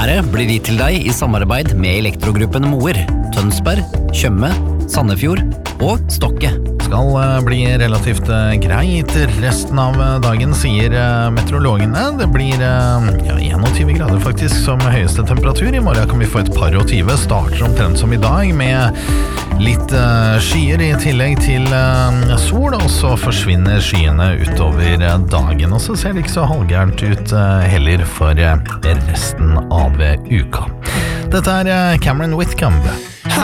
Været blir gitt til deg I samarbeid med Elektrogruppen Moer, Tønsberg, Tjøme, Sandefjord og Stokke. Skal bli relativt greit resten av dagen, sier meteorologene. Det blir 21 grader faktisk som høyeste temperatur. I morgen kan vi få et par og 20. Starter omtrent som I dag med litt skyer I tillegg til sol, og så forsvinner skyene utover dagen. Og så ser det ikke så halvgærent ut heller for resten av uka. Dette Cameron Whitcomb.